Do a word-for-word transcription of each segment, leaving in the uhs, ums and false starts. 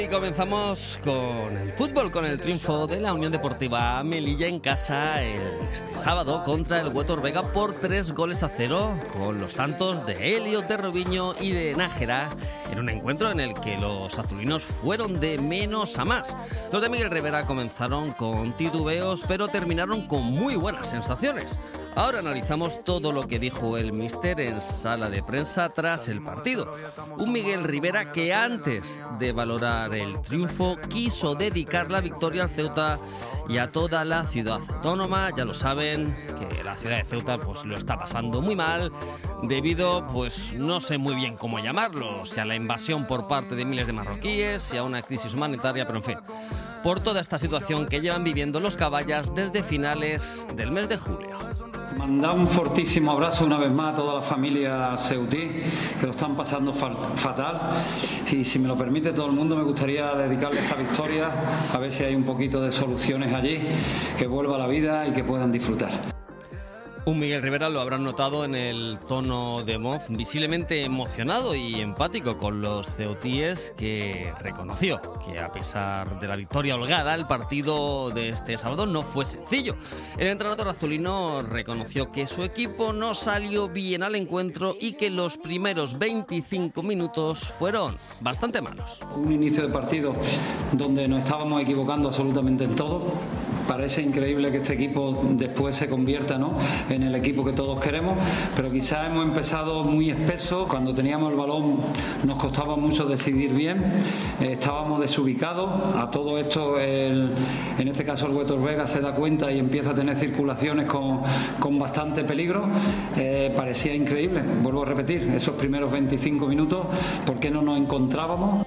Y comenzamos con el fútbol, con el triunfo de la Unión Deportiva Melilla en casa el, este sábado contra el Huetor Vega por tres goles a cero, con los tantos de Elliot, de Robinho y de Nájera, en un encuentro en el que los azulinos fueron de menos a más. Los de Miguel Rivera comenzaron con titubeos, pero terminaron con muy buenas sensaciones. Ahora analizamos todo lo que dijo el míster en sala de prensa tras el partido. Un Miguel Rivera que antes de valorar el triunfo quiso dedicar la victoria al Ceuta y a toda la ciudad autónoma. Ya lo saben, que la ciudad de Ceuta pues lo está pasando muy mal debido, pues no sé muy bien cómo llamarlo, si a la invasión por parte de miles de marroquíes, si a una crisis humanitaria, pero en fin, por toda esta situación que llevan viviendo los caballas desde finales del mes de julio. Mandar un fortísimo abrazo una vez más a toda la familia ceutí, que lo están pasando fatal, y si me lo permite todo el mundo, me gustaría dedicarle esta victoria, a ver si hay un poquito de soluciones allí, que vuelva a la vida y que puedan disfrutar. Un Miguel Rivera, lo habrán notado en el tono de voz, visiblemente emocionado y empático con los ceutíes, que reconoció que a pesar de la victoria holgada, el partido de este sábado no fue sencillo. El entrenador azulino reconoció que su equipo no salió bien al encuentro y que los primeros veinticinco minutos fueron bastante malos. Un inicio de partido donde nos estábamos equivocando absolutamente en todo. Parece increíble que este equipo después se convierta, ¿no?, en el equipo que todos queremos, pero quizás hemos empezado muy espesos. Cuando teníamos el balón nos costaba mucho decidir bien, eh, estábamos desubicados. A todo esto, el, en este caso el Huetor Vega se da cuenta y empieza a tener circulaciones con, con bastante peligro. Eh, parecía increíble, vuelvo a repetir, esos primeros veinticinco minutos, ¿por qué no nos encontrábamos?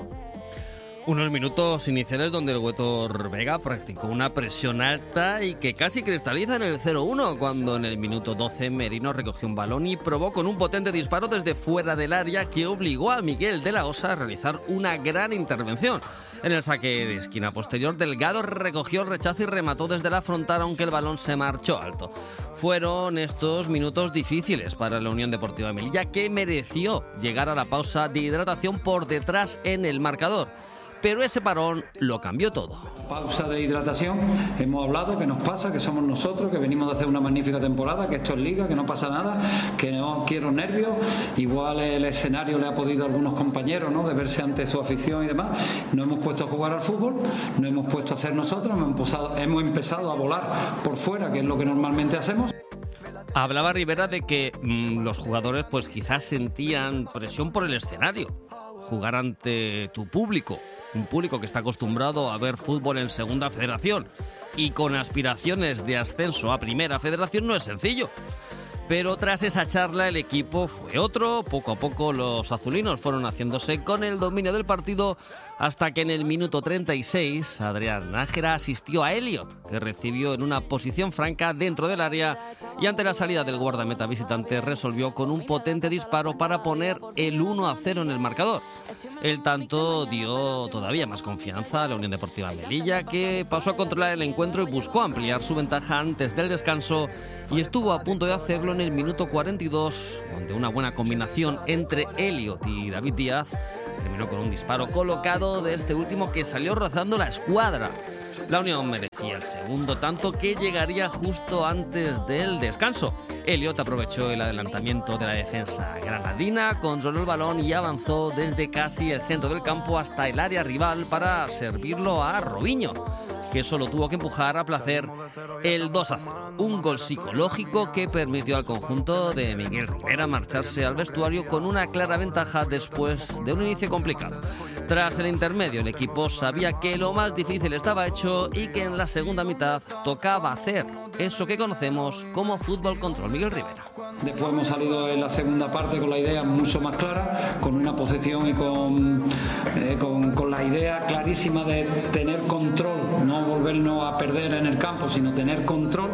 Unos minutos iniciales donde el Huetor Vega practicó una presión alta y que casi cristaliza en el cero uno, cuando en el minuto doce Merino recogió un balón y probó con un potente disparo desde fuera del área que obligó a Miguel de la Osa a realizar una gran intervención. En el saque de esquina posterior, Delgado recogió el rechazo y remató desde la frontal, aunque el balón se marchó alto. Fueron estos minutos difíciles para la Unión Deportiva Melilla, que mereció llegar a la pausa de hidratación por detrás en el marcador. Pero ese parón lo cambió todo. Pausa de hidratación, hemos hablado, que nos pasa, que somos nosotros, que venimos de hacer una magnífica temporada, que esto es liga, que no pasa nada, que no quiero nervios. Igual el escenario le ha podido a algunos compañeros, ¿no?, de verse ante su afición y demás. No hemos puesto a jugar al fútbol, no hemos puesto a hacer nosotros, hemos empezado, hemos empezado a volar por fuera, que es lo que normalmente hacemos. Hablaba Rivera de que mmm, los jugadores pues quizás sentían presión por el escenario. Jugar ante tu público, un público que está acostumbrado a ver fútbol en Segunda Federación y con aspiraciones de ascenso a Primera Federación, no es sencillo. Pero tras esa charla el equipo fue otro. Poco a poco los azulinos fueron haciéndose con el dominio del partido, hasta que en el minuto treinta y seis Adrián Nájera asistió a Elliot, que recibió en una posición franca dentro del área, y ante la salida del guardameta visitante resolvió con un potente disparo para poner el uno a cero en el marcador. El tanto dio todavía más confianza a la Unión Deportiva Melilla, que pasó a controlar el encuentro y buscó ampliar su ventaja antes del descanso, y estuvo a punto de hacerlo en el minuto cuarenta y dos, donde una buena combinación entre Elliot y David Díaz terminó con un disparo colocado de este último que salió rozando la escuadra. La Unión merecía el segundo tanto, que llegaría justo antes del descanso. Elliot aprovechó el adelantamiento de la defensa granadina, controló el balón y avanzó desde casi el centro del campo hasta el área rival para servirlo a Robinho, que solo tuvo que empujar a placer el dos a cero. Un gol psicológico que permitió al conjunto de Miguel Rivera marcharse al vestuario con una clara ventaja después de un inicio complicado. Tras el intermedio, el equipo sabía que lo más difícil estaba hecho y que en la segunda mitad tocaba hacer eso que conocemos como fútbol control. Miguel Rivera. Después hemos salido en la segunda parte con la idea mucho más clara, con una posesión y con, eh, con, con la idea clarísima de tener control, no volvernos a perder en el campo, sino tener control.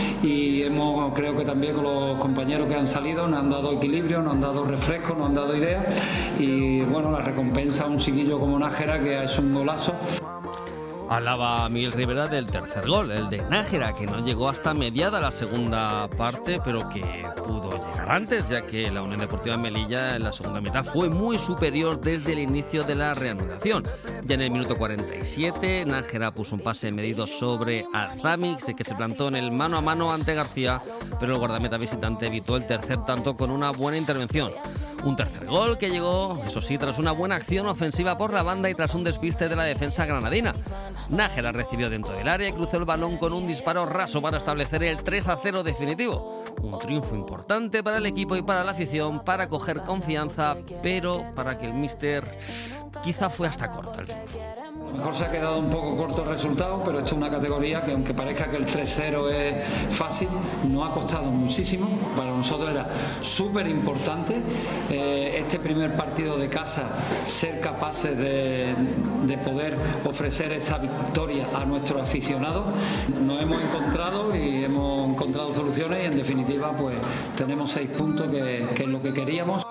Y hemos, creo que también con los compañeros que han salido, nos han dado equilibrio, nos han dado refresco, nos han dado ideas. Y bueno, la recompensa a un chiquillo como Nájera, que es un golazo. Hablaba Miguel Rivera del tercer gol, el de Nájera, que no llegó hasta mediada la segunda parte, pero que pudo llegar antes, ya que la Unión Deportiva Melilla en la segunda mitad fue muy superior desde el inicio de la reanudación. Ya en el minuto cuarenta y siete, Nájera puso un pase medido sobre Alzamix, que se plantó en el mano a mano ante García, pero el guardameta visitante evitó el tercer tanto con una buena intervención. Un tercer gol que llegó, eso sí, tras una buena acción ofensiva por la banda y tras un despiste de la defensa granadina. Nájera recibió dentro del área y cruzó el balón con un disparo raso para establecer el tres a cero definitivo. Un triunfo importante para el equipo y para la afición, para coger confianza, pero para que el míster quizá fue hasta corto el triunfo. A lo mejor se ha quedado un poco corto el resultado, pero esto es una categoría que, aunque parezca que el tres cero es fácil, nos ha costado muchísimo. Para nosotros era súper importante eh, este primer partido de casa, ser capaces de, de poder ofrecer esta victoria a nuestros aficionados. Nos hemos encontrado y hemos encontrado soluciones y, en definitiva, pues tenemos seis puntos, que, que es lo que queríamos.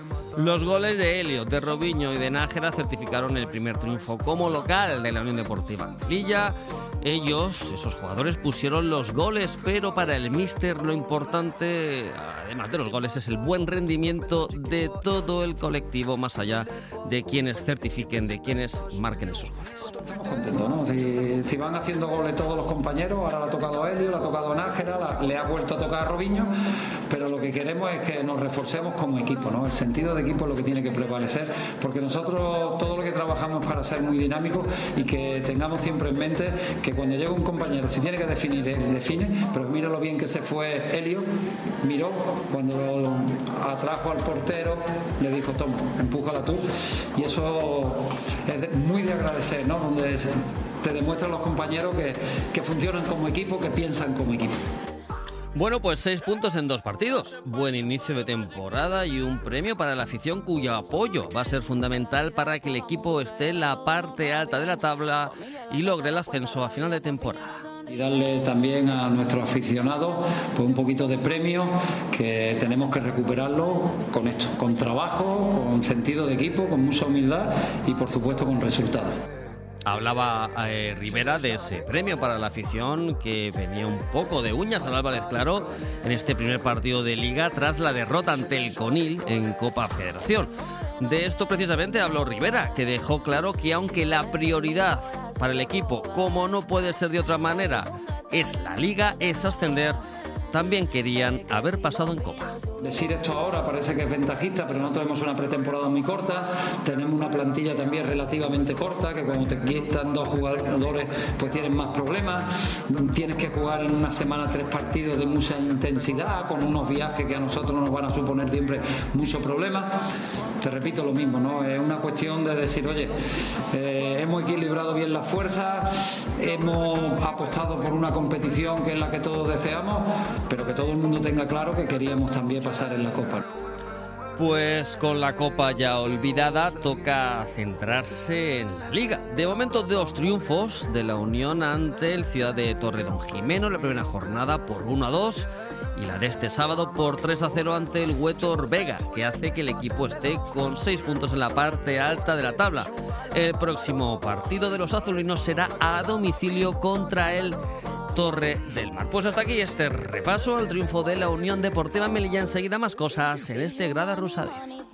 Los goles de Helio, de Robinho y de Nájera certificaron el primer triunfo como local de la Unión Deportiva Melilla. Ellos, esos jugadores, pusieron los goles, pero para el míster lo importante, además de los goles, es el buen rendimiento de todo el colectivo, más allá de quienes certifiquen, de quienes marquen esos goles. Estamos contentos, ¿no? Si, si van haciendo goles todos los compañeros, ahora le ha tocado a Helio, le ha tocado a Nájera, la, le ha vuelto a tocar a Robinho, pero lo que queremos es que nos reforcemos como equipo, ¿no? El sentido de equipo es lo que tiene que prevalecer, porque nosotros todo lo que trabajamos es para ser muy dinámicos y que tengamos siempre en mente que cuando llega un compañero, si tiene que definir, él define, pero mira lo bien que se fue Helio, miró, cuando atrajo al portero, le dijo, toma, empújala tú, y eso es muy de agradecer, ¿no? Donde te demuestran los compañeros que, que funcionan como equipo, que piensan como equipo. Bueno, pues seis puntos en dos partidos. Buen inicio de temporada y un premio para la afición, cuyo apoyo va a ser fundamental para que el equipo esté en la parte alta de la tabla y logre el ascenso a final de temporada. Y darle también a nuestros aficionados pues un poquito de premio, que tenemos que recuperarlo con esto, con trabajo, con sentido de equipo, con mucha humildad y, por supuesto, con resultados. Hablaba eh, Rivera de ese premio para la afición, que venía un poco de uñas al Álvarez Claro en este primer partido de Liga tras la derrota ante el Conil en Copa Federación. De esto precisamente habló Rivera, que dejó claro que aunque la prioridad para el equipo, como no puede ser de otra manera, es la Liga, es ascender, también querían haber pasado en Copa. Decir esto ahora parece que es ventajista, pero nosotros tenemos una pretemporada muy corta, tenemos una plantilla también relativamente corta, que cuando te quitan dos jugadores pues tienes más problemas, tienes que jugar en una semana tres partidos de mucha intensidad, con unos viajes que a nosotros nos van a suponer siempre muchos problemas. Te repito lo mismo, ¿no? Es una cuestión de decir, oye, eh, hemos equilibrado bien las fuerzas, hemos apostado por una competición que es la que todos deseamos, pero que todo el mundo tenga claro que queríamos también pasar en la Copa. Pues con la Copa ya olvidada, toca centrarse en la Liga. De momento, dos triunfos de la Unión ante el Ciudad de Torredonjimeno en la primera jornada por uno a dos y la de este sábado por tres a cero ante el Huetor Vega, que hace que el equipo esté con seis puntos en la parte alta de la tabla. El próximo partido de los azulinos será a domicilio contra el Torre del Mar. Pues hasta aquí este repaso al triunfo de la Unión Deportiva Melilla. Enseguida más cosas en este Grada Rosario.